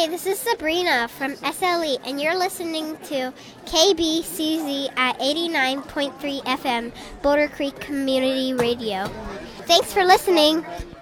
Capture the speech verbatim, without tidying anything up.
this is Sabrina from S L E, and you're listening to K B C Z at eighty-nine point three F M, Boulder Creek Community Radio. Thanks for listening.